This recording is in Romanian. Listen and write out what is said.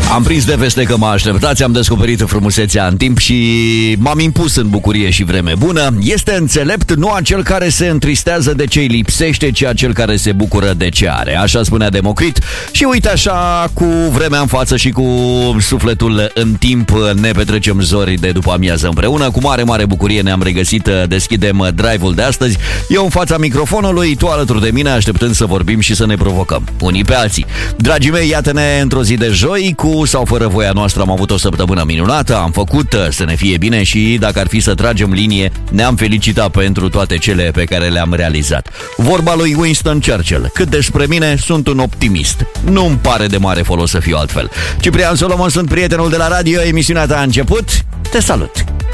Am prins de veste că mă așteptați, am descoperit frumusețea în timp și m-am impus în bucurie și vreme bună. Este înțelept nu acel care se întristează de ce îi lipsește, ci acel care se bucură de ce are. Așa spunea Democrit. Și uite așa, cu vremea în față și cu sufletul în timp, ne petrecem zori de după amiază împreună. Cu mare bucurie ne-am regăsit, deschidem drive-ul de astăzi. Eu în fața microfonului, tu alături de mine, așteptând să vorbim și să ne provocăm unii pe alții. Dragii mei, iată-ne într-o zi de joi. Cu sau fără voia noastră am avut o săptămână minunată, am făcut să ne fie bine și, dacă ar fi să tragem linie, ne-am felicitat pentru toate cele pe care le-am realizat. Vorba lui Winston Churchill: cât despre mine, sunt un optimist. Nu-mi pare de mare folos să fiu altfel. Ciprian Solomon sunt, prietenul de la radio. Emisiunea ta a început. Te salut!